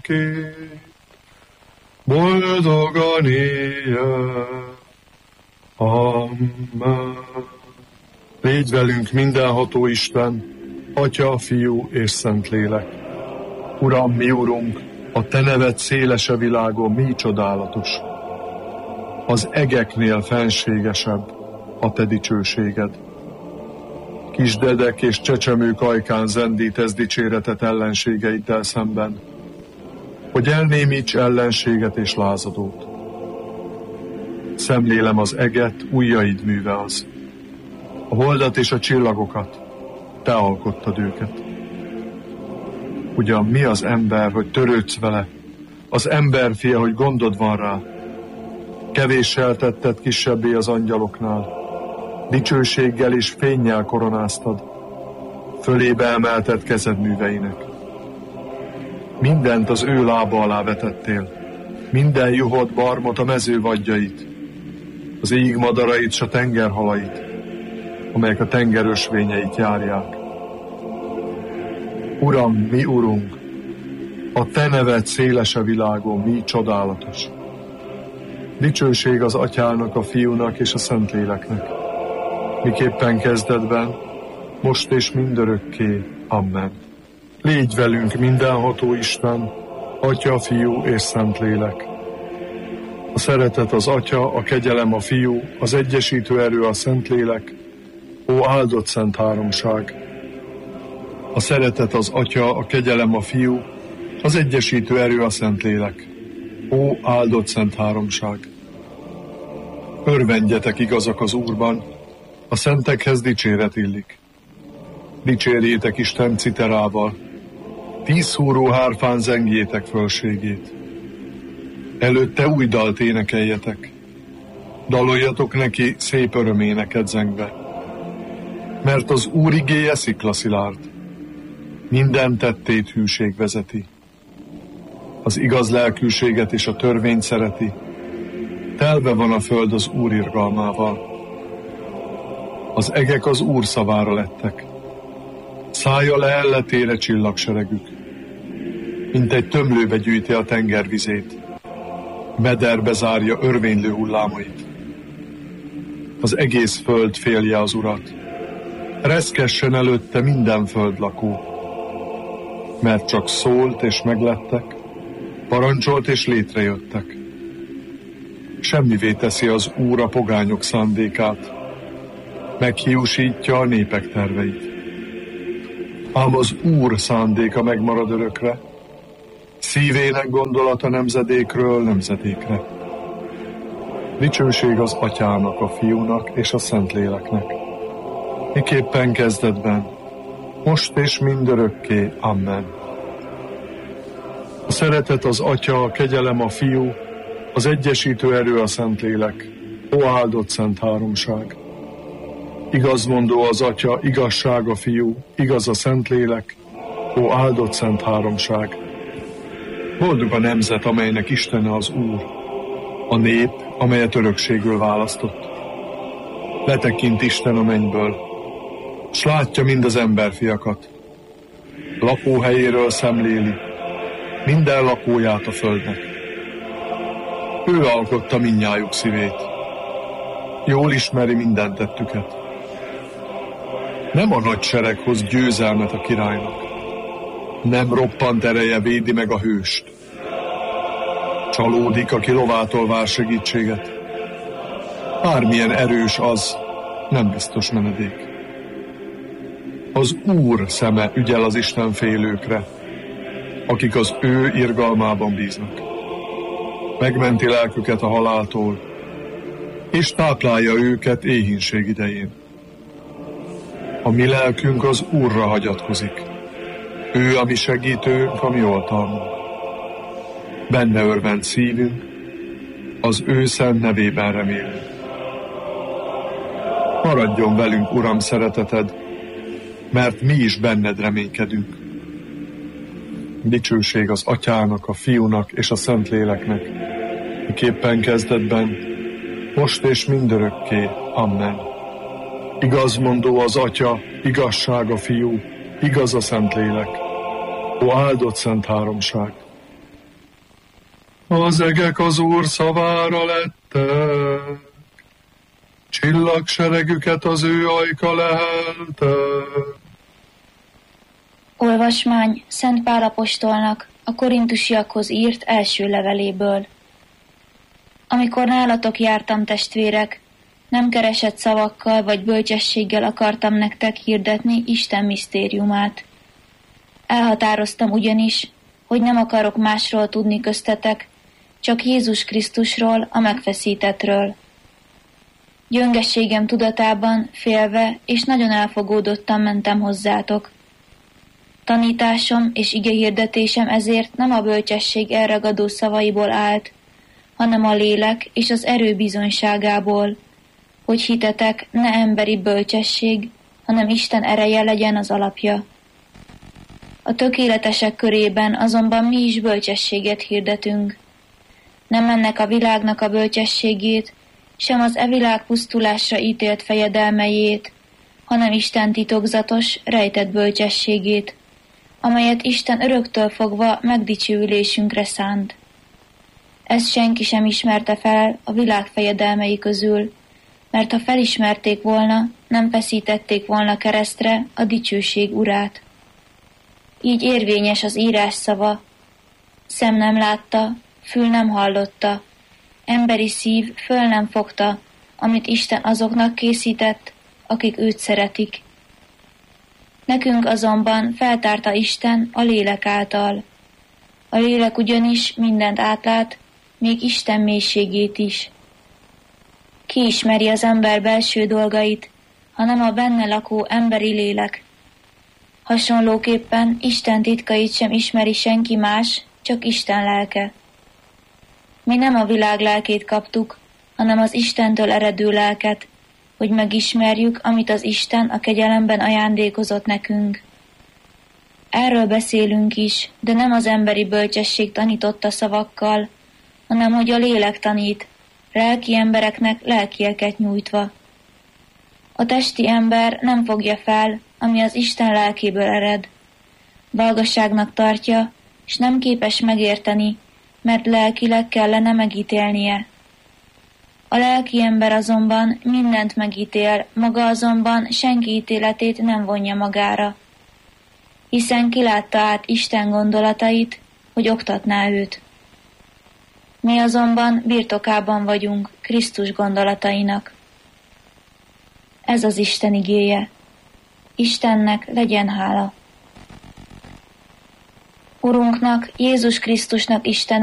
örökké, boldogan éljen. Amen. Légy velünk mindenható Isten, Atya, Fiú és Szentlélek. Uram, mi Urunk, a Te neved széles a világon, mi csodálatos. Az egeknél fenségesebb a Te dicsőséged. Kisdedek és csecsemők ajkán zendítesz dicséretet ellenségeiddel szemben, hogy elnémíts ellenséget és lázadót. Szemlélem az eget, ujjaid műve az. A holdat és a csillagokat, Te alkottad őket. Ugyan mi az ember, hogy törődsz vele, az emberfia, hogy gondod van rá. Kevéssel tetted kisebbé az angyaloknál, dicsőséggel és fénnyel koronáztad, fölébe emelted kezed műveinek. Mindent az ő lába alá vetettél, minden juhot, barmot, a mező vadjait, az ég madarait s a tengerhalait, amelyek a tenger ösvényeit járják. Uram, mi Urunk, a Te neved széles a világon, mi csodálatos. Dicsőség az Atyának, a Fiúnak és a Szentléleknek, miképpen kezdetben, most és mindörökké. Amen. Légy velünk mindenható Isten, Atya, Fiú és Szentlélek. A szeretet az Atya, a kegyelem a Fiú, az egyesítő erő a Szentlélek, ó áldott szent háromság. A szeretet az Atya, a kegyelem a Fiú, az egyesítő erő a Szentlélek, ó áldott szent háromság. Örvendjetek igazak az Úrban, a szentekhez dicséret illik. Dicsérjétek Isten citerával, 10 szúró hárfán zengjétek fölségét. Előtte új dalt énekeljetek, daloljatok neki szép öröméneket zengve. Mert az Úr igéje sziklaszilárd, minden tettét hűség vezeti. Az igaz lelkűséget és a törvényt szereti, telve van a föld az Úr irgalmával. Az egek az Úr szavára lettek, szája leelletére csillagseregük, mint egy tömlőbe gyűjti a tengervizét, mederbe zárja örvénylő hullámait. Az egész föld félje az Urat, reszkessen előtte minden földlakó, mert csak szólt és meglettek, parancsolt és létrejöttek. Semmivé teszi az Úr a pogányok szándékát, meghiúsítja a népek terveit. Ám az Úr szándéka megmarad örökre, szívének gondolata nemzedékről nemzedékre. Dicsőség az Atyának, a Fiúnak és a Szentléleknek, miképpen kezdetben, most és mindörökké. Amen. A szeretet az Atya, a kegyelem a Fiú, az egyesítő erő a Szentlélek, ó áldott szent háromság. Igazmondó az Atya, igazság a Fiú, igaz a Szentlélek, ó áldott szent háromság. Boldog a nemzet, amelynek Istene az Úr, a nép, amelyet örökségül választott. Letekint Isten a mennyből, s látja mind az emberfiakat. Lakóhelyéről szemléli minden lakóját a földnek. Ő alkotta mindnyájuk szívét, jól ismeri minden tettüket. Nem a nagy sereg hoz győzelmet a királynak, nem roppant ereje védi meg a hőst. Csalódik, aki lovától vár segítséget. Bármilyen erős az, nem biztos menedék. Az Úr szeme ügyel az Isten félőkre, akik az ő irgalmában bíznak. Megmenti lelküket a haláltól, és táplálja őket éhínség idején. A mi lelkünk az Úrra hagyatkozik. Ő a mi segítőnk, a mi oltalmunk. Benne örvend szívünk, az ő szent nevében remélünk. Maradjon velünk, Uram, szereteted, mert mi is benned reménykedünk. Dicsőség az Atyának, a Fiúnak és a Szentléleknek, miképpen kezdetben, most és mindörökké. Amen. Igazmondó az Atya, igazság a Fiú, igaz a Szentlélek, ó áldott szent háromság. Az egek az Úr szavára lettek, csillagseregüket az ő ajka lehelte. Olvasmány Szent Pál apostolnak a korintusiakhoz írt első leveléből. Amikor nálatok jártam, testvérek, nem keresett szavakkal vagy bölcsességgel akartam nektek hirdetni Isten misztériumát. Elhatároztam ugyanis, hogy nem akarok másról tudni köztetek, csak Jézus Krisztusról, a megfeszítettről. Gyöngességem tudatában, félve és nagyon elfogódottan mentem hozzátok. Tanításom és igehirdetésem ezért nem a bölcsesség elragadó szavaiból állt, hanem a lélek és az erő bizonyságából, hogy hitetek ne emberi bölcsesség, hanem Isten ereje legyen az alapja. A tökéletesek körében azonban mi is bölcsességet hirdetünk. Nem ennek a világnak a bölcsességét, sem az e világ pusztulásra ítélt fejedelmejét, hanem Isten titokzatos, rejtett bölcsességét, amelyet Isten öröktől fogva megdicsőülésünkre szánt. Ezt senki sem ismerte fel a világ fejedelmei közül, mert ha felismerték volna, nem feszítették volna keresztre a dicsőség urát. Így érvényes az írás szava: szem nem látta, fül nem hallotta, emberi szív föl nem fogta, amit Isten azoknak készített, akik őt szeretik. Nekünk azonban feltárta Isten a lélek által. A lélek ugyanis mindent átlát, még Isten mélységét is. Ki ismeri az ember belső dolgait, hanem a benne lakó emberi lélek. Hasonlóképpen Isten titkait sem ismeri senki más, csak Isten lelke. Mi nem a világ lelkét kaptuk, hanem az Istentől eredő lelket, hogy megismerjük, amit az Isten a kegyelemben ajándékozott nekünk. Erről beszélünk is, de nem az emberi bölcsesség tanította szavakkal, hanem hogy a lélek tanít, lelki embereknek lelkieket nyújtva. A testi ember nem fogja fel, ami az Isten lelkéből ered. Balgasságnak tartja, s nem képes megérteni, mert lelkileg kellene megítélnie. A lelki ember azonban mindent megítél, maga azonban senki ítéletét nem vonja magára, hiszen kilátta át Isten gondolatait, hogy oktatná őt. Mi azonban birtokában vagyunk Krisztus gondolatainak. Ez az Isten igéje. Istennek legyen hála. Urunknak, Jézus Krisztusnak Istene,